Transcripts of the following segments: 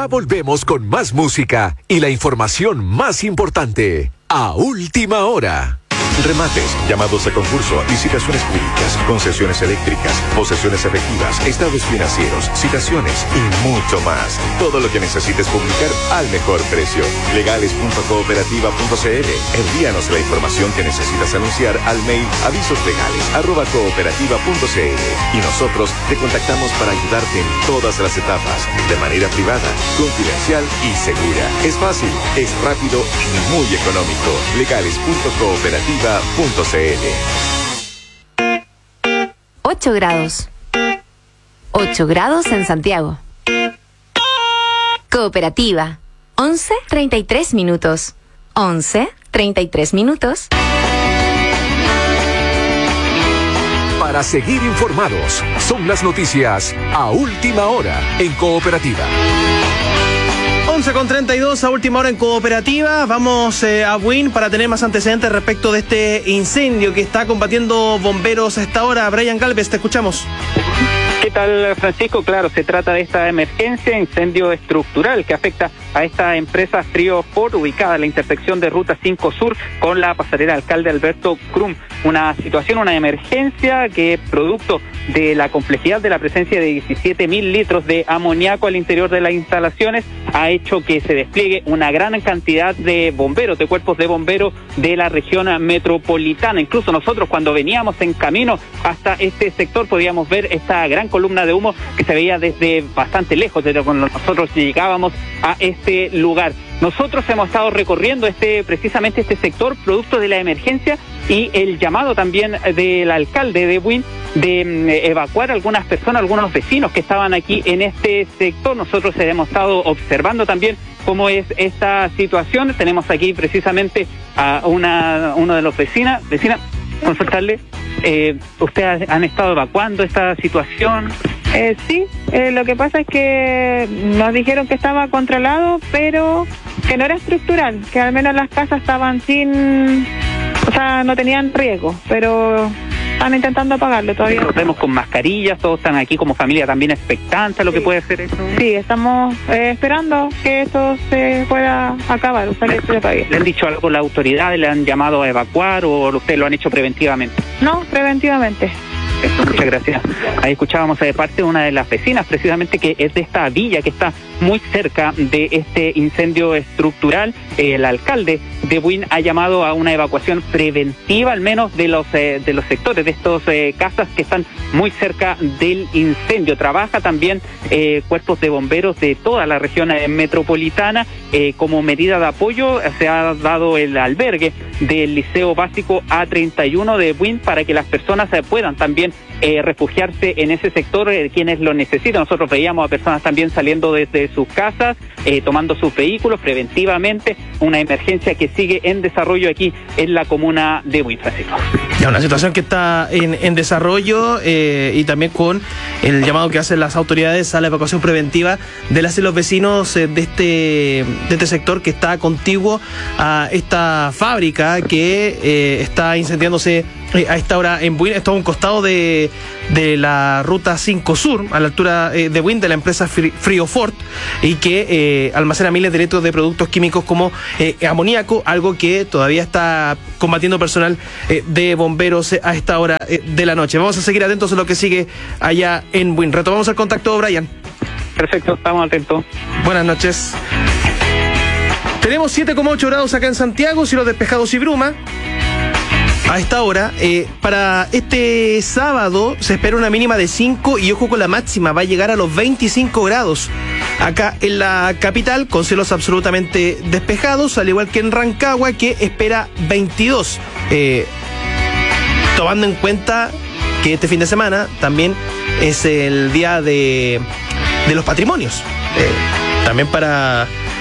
Ya volvemos con más música y la información más importante a última hora. Remates, llamados a concurso, licitaciones públicas, concesiones eléctricas, posesiones efectivas, estados financieros, citaciones y mucho más. Todo lo que necesites publicar al mejor precio. Legales.cooperativa.cl. Envíanos la información que necesitas anunciar al mail avisoslegales@cooperativa.cl y nosotros te contactamos para ayudarte en todas las etapas, de manera privada, confidencial y segura. Es fácil, es rápido y muy económico. Legales.cooperativa.cl. 8 grados. 8 grados en Santiago. Cooperativa. 11:33 minutos. 11:33 minutos. Para seguir informados, son las noticias a última hora en Cooperativa. 11:32 a última hora en Cooperativa. Vamos a Buin para tener más antecedentes respecto de este incendio que está combatiendo bomberos a esta hora. Brian Galvez, te escuchamos. ¿Qué tal, Francisco? Claro, se trata de esta emergencia, incendio estructural que afecta a esta empresa Friofort, ubicada en la intersección de Ruta 5 Sur con la pasarela Alcalde Alberto Crum. Una situación, una emergencia que, producto de la complejidad de la presencia de 17.000 litros de amoníaco al interior de las instalaciones, ha hecho que se despliegue una gran cantidad de bomberos, de cuerpos de bomberos de la región metropolitana. Incluso nosotros, cuando veníamos en camino hasta este sector, podíamos ver esta gran columna de humo que se veía desde bastante lejos, desde cuando nosotros llegábamos a este lugar. Nosotros hemos estado recorriendo precisamente este sector producto de la emergencia y el llamado también del alcalde de Buin de evacuar a algunas personas, algunos vecinos que estaban aquí en este sector. Nosotros hemos estado observando también cómo es esta situación. Tenemos aquí precisamente a uno de los vecinas, consultarle, ¿ustedes han estado evacuando esta situación? Sí, lo que pasa es que nos dijeron que estaba controlado, pero que no era estructural, que al menos las casas estaban no tenían riesgo, pero están intentando apagarlo todavía. Nos vemos con mascarillas, todos están aquí como familia también expectantes a lo que puede ser eso. Sí, estamos esperando que esto se pueda acabar, que se apague. ¿Le han dicho algo las autoridades? ¿Le han llamado a evacuar o ustedes lo han hecho preventivamente? No, preventivamente. Muchas gracias. Ahí escuchábamos de parte de una de las vecinas, precisamente, que es de esta villa que está muy cerca de este incendio estructural. El alcalde de Buin ha llamado a una evacuación preventiva, al menos de los sectores, de estos casas que están muy cerca del incendio. Trabaja también cuerpos de bomberos de toda la región metropolitana. Como medida de apoyo se ha dado el albergue del Liceo Básico A31 de Buin para que las personas puedan también refugiarse en ese sector, quienes lo necesitan. Nosotros veíamos a personas también saliendo desde sus casas, tomando sus vehículos preventivamente. Una emergencia que sigue en desarrollo aquí en la comuna de Buin, Francisco. Una situación que está en desarrollo y también con el llamado que hacen las autoridades a la evacuación preventiva de las y los vecinos de este sector que está contiguo a esta fábrica que está incendiándose a esta hora en Buin. Esto a un costado de la Ruta 5 Sur, a la altura de Buin, de la empresa Friofort, y que almacena miles de litros de productos químicos como amoníaco, algo que todavía está combatiendo personal de bomberos a esta hora de la noche. Vamos a seguir atentos a lo que sigue allá en Buin. Retomamos el contacto, Brian. Perfecto, estamos atentos. Buenas noches. Tenemos 7,8 grados acá en Santiago, cielos despejados y bruma. A esta hora, para este sábado se espera una mínima de 5 y ojo con la máxima, va a llegar a los 25 grados acá en la capital, con cielos absolutamente despejados, al igual que en Rancagua, que espera 22. Tomando en cuenta que este fin de semana también es el día de los patrimonios, también para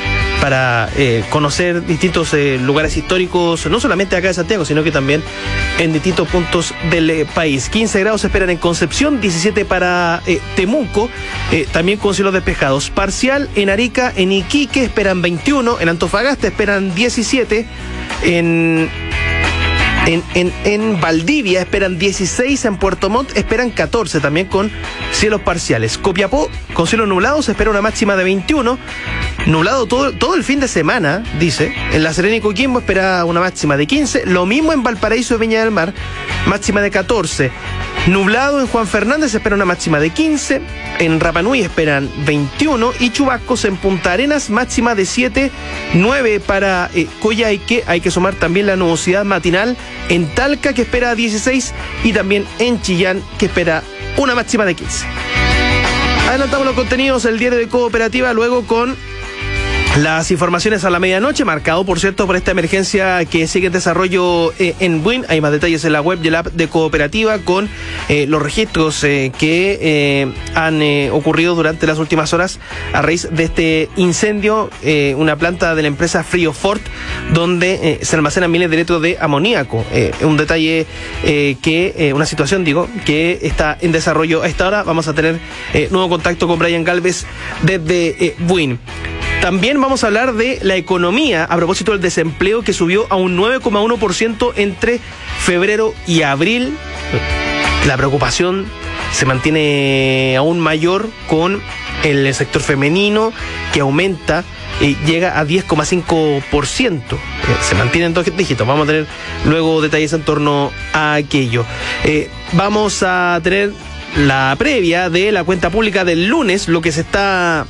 conocer distintos lugares históricos, no solamente acá de Santiago, sino que también en distintos puntos del país. 15 grados se esperan en Concepción, 17 para Temuco, también con cielos despejados. Parcial en Arica, en Iquique esperan 21, en Antofagasta esperan 17, en En Valdivia esperan 16, en Puerto Montt esperan 14, también con cielos parciales. Copiapó, con cielos nublados, espera una máxima de 21. Nublado todo el fin de semana, dice. En La Serena y Coquimbo espera una máxima de 15. Lo mismo en Valparaíso y Viña del Mar, máxima de 14. Nublado en Juan Fernández espera una máxima de 15. En Rapa Nui esperan 21. Y chubascos en Punta Arenas, máxima de 7. 9 para Coyhaique. Hay que sumar también la nubosidad matinal en Talca, que espera 16. Y también en Chillán, que espera una máxima de 15. Adelantamos los contenidos del diario de Cooperativa, luego con las informaciones a la medianoche, marcado por cierto por esta emergencia que sigue en desarrollo en Buin. Hay más detalles en la web y el app de Cooperativa con los registros que han ocurrido durante las últimas horas a raíz de este incendio, una planta de la empresa Friofort, donde se almacenan miles de litros de amoníaco. Un detalle una situación que está en desarrollo a esta hora. Vamos a tener nuevo contacto con Brian Galvez desde Buin. También vamos a hablar de la economía a propósito del desempleo, que subió a un 9,1% entre febrero y abril. La preocupación se mantiene aún mayor con el sector femenino, que aumenta y llega a 10,5%. Se mantiene en 2 dígitos. Vamos a tener luego detalles en torno a aquello. Vamos a tener la previa de la cuenta pública del lunes, lo que se está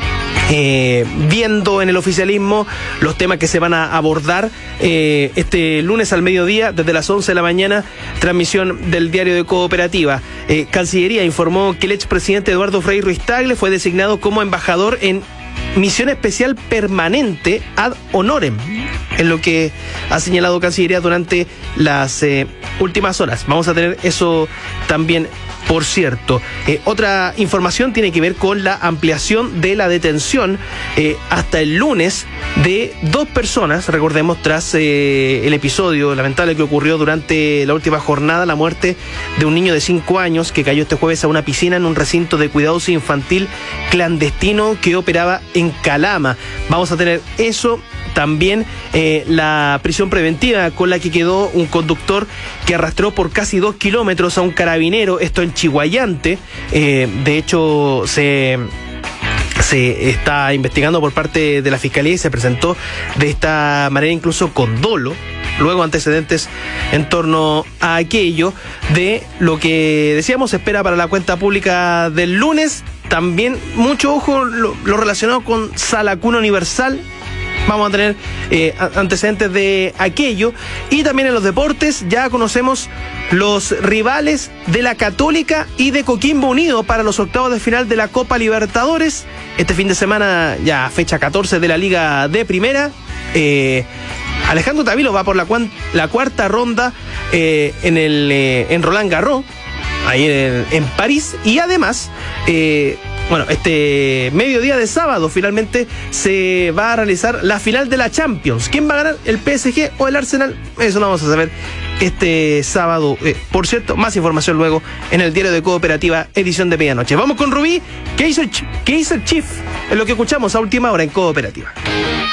viendo en el oficialismo, los temas que se van a abordar este lunes al mediodía, desde las 11 de la mañana, transmisión del diario de Cooperativa. Cancillería informó que el expresidente Eduardo Frei Ruiz-Tagle fue designado como embajador en misión especial permanente ad honorem, en lo que ha señalado Cancillería durante las últimas horas. Vamos a tener eso también. Por cierto, otra información tiene que ver con la ampliación de la detención hasta el lunes de 2 personas, recordemos, tras el episodio lamentable que ocurrió durante la última jornada, la muerte de un niño de 5 años que cayó este jueves a una piscina en un recinto de cuidados infantil clandestino que operaba en Calama. Vamos a tener eso. También la prisión preventiva con la que quedó un conductor que arrastró por casi 2 kilómetros a un carabinero, esto en Chihuayante. De hecho, se está investigando por parte de la Fiscalía y se presentó de esta manera incluso con dolo. Luego antecedentes en torno a aquello. De lo que decíamos, se espera para la cuenta pública del lunes. También mucho ojo lo relacionado con Sala Cuna Universal. Vamos a tener antecedentes de aquello. Y también en los deportes ya conocemos los rivales de la Católica y de Coquimbo Unido para los octavos de final de la Copa Libertadores. Este fin de semana, ya fecha 14 de la Liga de Primera. Alejandro Tavilo va por la 4ª ronda en Roland Garros, ahí en París. Y además, este mediodía de sábado finalmente se va a realizar la final de la Champions. ¿Quién va a ganar, el PSG o el Arsenal? Eso lo vamos a saber este sábado. Por cierto, más información luego en el diario de Cooperativa, edición de medianoche. Vamos con Rubí. ¿Qué hizo el Chief? Es lo que escuchamos a última hora en Cooperativa.